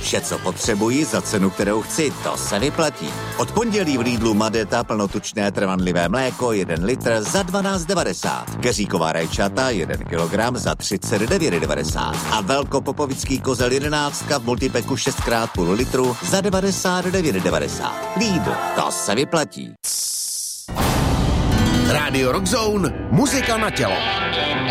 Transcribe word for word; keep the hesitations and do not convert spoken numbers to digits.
Vše, co potřebuji za cenu, kterou chci, to se vyplatí. Od pondělí v Lidlu Madeta plnotučné trvanlivé mléko jeden litr za dvanáct devadesát. Keříková rajčata jeden kilogram za třicet devět devadesát. A velkopopovický kozel jedenáctka v multipeku šest krát půl litru za devadesát devět devadesát. Lidl, to se vyplatí. Rádio Rock Zone, muzika na tělo.